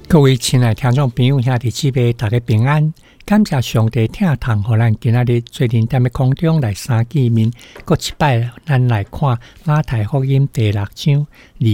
各位亲爱听众朋友兄弟姊妹，大家平安，感谢上帝听堂，互咱今仔日做阵踮咧空中来相见面。搁一摆，咱来看马太福音第6章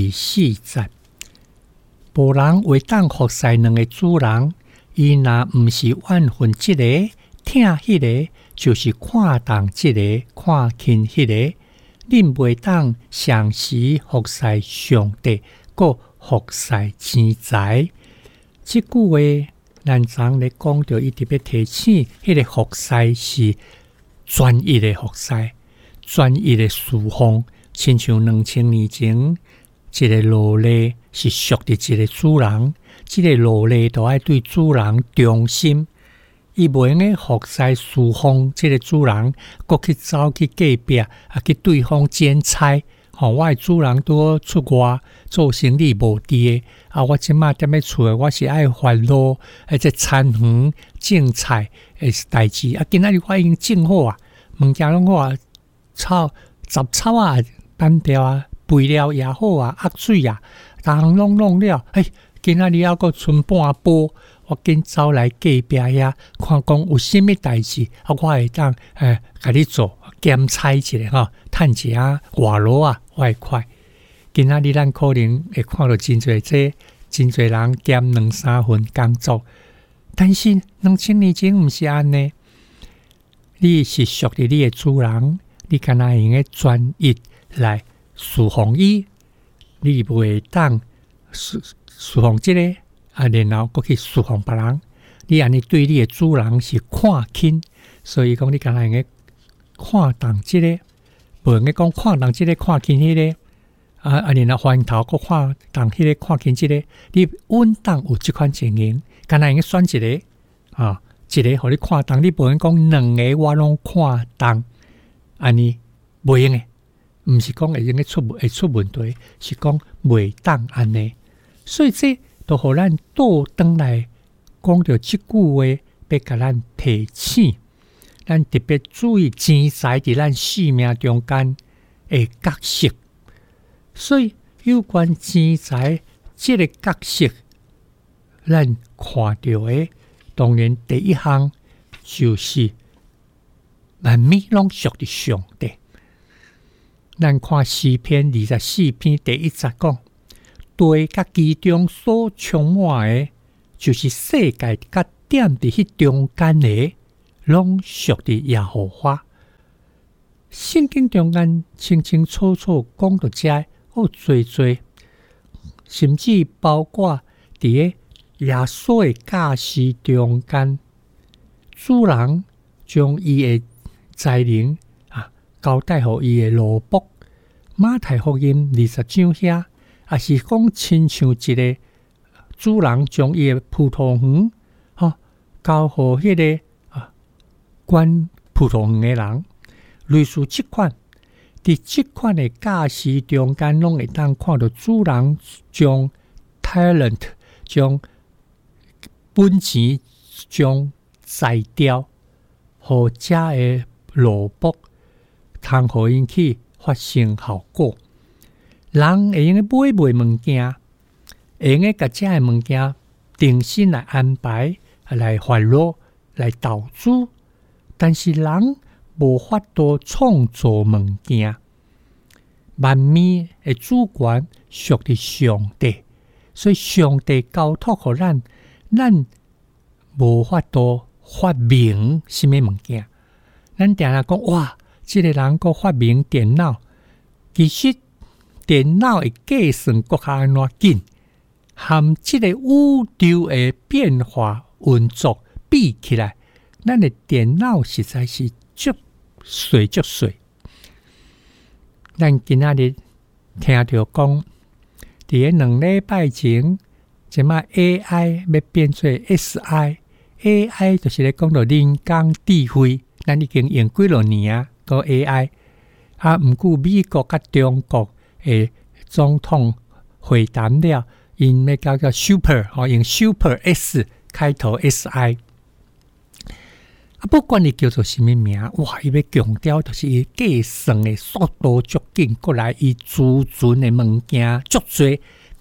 24节。无人会当服侍两个主人，伊若毋是怨恨即个，听迄个，就是看重即个，看轻迄个。恁袂当常时服侍上帝，搁服侍钱财。即句话，咱昨咧讲到，伊特别提醒，迄个服侍是专一的服侍，专一的侍奉，亲像2000年前，一个奴隶是属伫一个主人，即个奴隶都爱对主人忠心，伊袂用个服侍侍奉即个主人，搁去走去隔壁去对方捡菜。我的主人拄出外做生意无伫的，我即马踮咧厝，我是爱烦恼，这餐园种菜的代志。今仔日我已经种好啊，物件拢好啊，杂草啊搬掉啊，肥料也好啊，压水啊，逐项拢弄了。今仔日还阁剩半煲，我紧走来隔壁遐，看讲有啥物代志，我会当甲你做兼差一下吼，趁一下外劳啊，我会快。今仔日咱可能会看到真侪真侪人兼2-3份工作，但是2000年前毋是安尼。你是属于你的主人，你敢若用个专一来侍奉伊，你袂当侍奉即个然后搁去侍奉别人。你安尼对你的主人是看轻，所以讲你敢若用个看重即个，无用个讲看重即个，看轻迄个。然后翻头搁看重迄个，看轻即个，你稳当有即款情形，敢若用个选一个一个互你看重，你无用讲两个我拢看重，安尼袂用诶，毋是讲会用个会出问题，是讲袂当安尼。所以这都互咱倒转来讲到即句话，要甲咱提醒，咱特别注意钱财伫咱生命中间的角色。所以有关钱财这个角色，咱看到的当然第一项就是万物拢属于上帝。咱看诗篇24篇第1节讲，地甲其中所充满的，就是世界甲点伫迄中间的，拢属于耶和华。圣经中间清清楚楚讲到这。多，甚至包括伫个耶稣的驾驶中间，主人将伊的才能交代互伊的奴仆。马太福音20章遐，也是讲亲像一个主人将伊的葡萄园交互迄个管葡萄园的人，类似即款。伫即款的驾驶中间，拢会当看到主人将 talent、将本钱、将才调，互遮的奴仆，通互因去发生效果。人会用个买物件，会用个甲遮的物件定心来安排、来烦恼、来投资，但是人无法度创造物件，万物的主权属于上帝，所以上帝交托互咱，咱无法度发明什么物件。咱定定讲哇，这个人佫发明电脑，其实电脑的计算佫较安怎紧，含这个宇宙的变化运作比起来，咱的电脑实在是足水。咱今仔日听到讲，伫个2礼拜前，即卖 AI 要变做 SI，AI 就是咧讲到人工智慧，咱已经用几落年啊，个 AI 毋过美国甲中国的总统会谈了，因要叫 Super， 用 Super S 开头 SI。不管你叫做什么名，哇！伊要强调就是伊计算的速度足紧，过来伊储存的物件足多，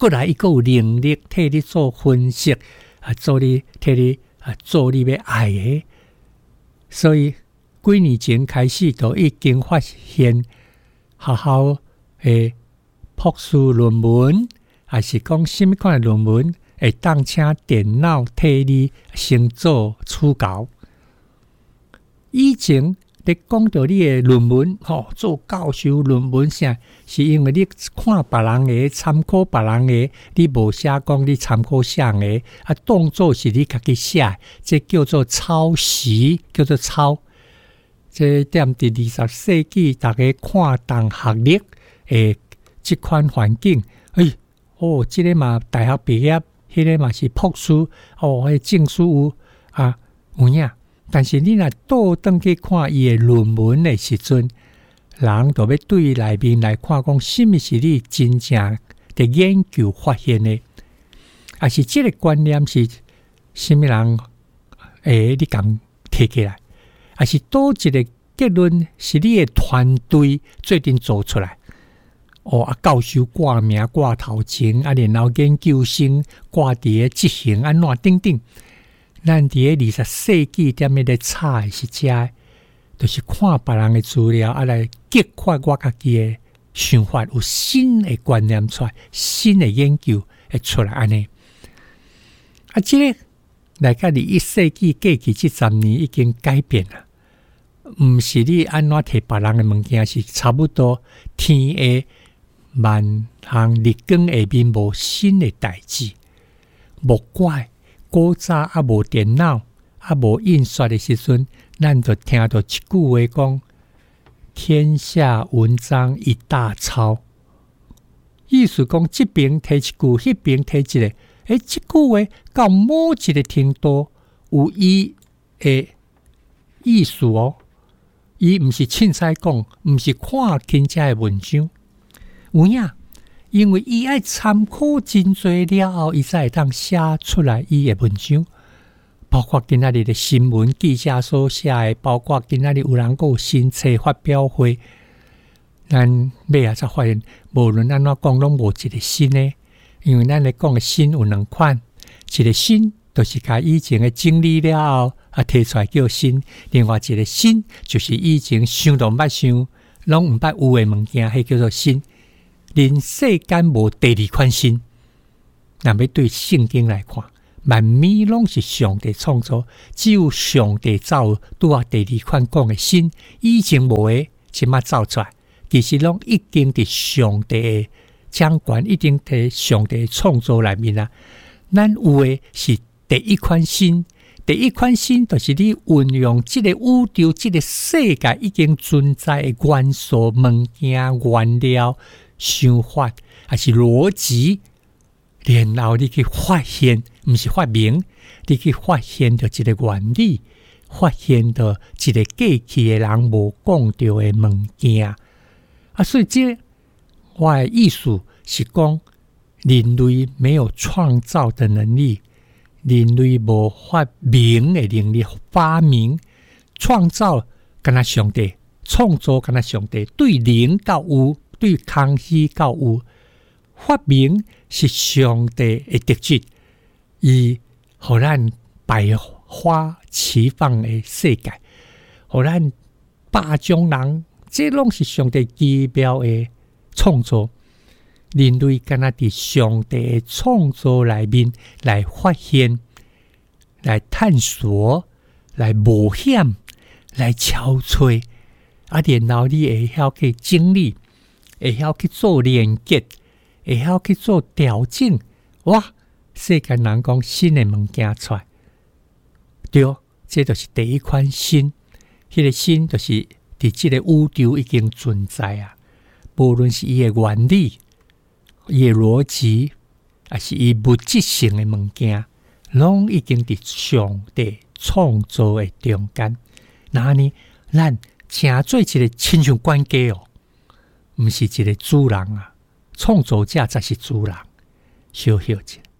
过来伊个有能力替你做分析，替你做你要爱的。所以几年前开始就已经发现学校的博士论文，还是讲什么款的论文，会当请电脑替你先做初稿。以前你讲到你的论文，做教授论文啥，是因为你看别人的，参考别人的，你无写讲你参考谁的，当作是你家己写，这叫做抄袭，叫做抄。这点伫20世纪，大家看重学历的这款环境，这个嘛大学毕业，迄个嘛是博士，迄证书有影。但是你若倒转去看伊的论文的时阵，人就要对内面来看，讲什么是你真正的研究发现的，还是这个观念是什么人你敢提起来？还是多一个结论是你的团队最近做出来？教授挂名挂头前，然后研究生挂伫执行安怎等等。咱伫20世纪点咧查的是遮，就是看别人的资料，来激发我家己的想法，有新的观念出来，新的研究会出来安尼。这个来到21世纪过去这10年已经改变了，毋是你安怎摕别人的物件是差不多，天下万行日光下面无新的代志，莫怪。古早无电脑无印刷的时阵，咱就听到一句话讲：天下文章一大抄。意思讲，这边提一句，迄边提一个。这句话到某一个程度有伊的意思伊毋是凊彩讲，毋是看人家的文章，有影。因为伊爱参考真侪了后，伊才会当写出来伊的文章，包括今仔日的新闻记者所写的，包括今仔日有人有新册发表会，咱尾仔才发现，无论安怎讲，拢无一个新的。因为咱咧讲的新有两款，一个新就是甲以前的整理了后提出来叫新，另外一个新就是以前想都毋捌想，拢毋捌有的物件，迄叫做新。人世间无第二款新，若要对圣经来看，万物拢是上帝创造，只有上帝造有拄啊第二款讲的新，以前无的，即马造出来，其实拢已经伫上帝的掌管，已经伫上帝的创造内面啊。咱有的是第一款新，第一款新就是你运用这个宇宙、这个世界已经存在的元素、物件、原料。想法还是逻辑，然后你去发现，不是发明，你去发现到一个原理，发现到一个过去的人无讲到的物件。所以这我的意思是讲，人类没有创造的能力，人类无发明的能力，发明、创造，跟他上帝创造，跟他上帝对零到有。对空虚到有，发明是上帝的特质，以互咱百花齐放的世界，互咱百种人，这拢是上帝奇妙的创造。人类敢若伫上帝的创造内面来发现、来探索、来冒险、来敲碎，然后你会晓去经历。会晓去做连结，会晓去做调整，哇！世间人讲新的物件出来，对，这就是第一款新。迄个新就是伫这个宇宙已经存在啊。无论是伊的原理、伊的逻辑，还是伊物质性的物件，拢已经伫上帝创造的中间。那呢，咱成做一个亲像管家哦。毋是一个主人啊，创造者才是主人，小小者。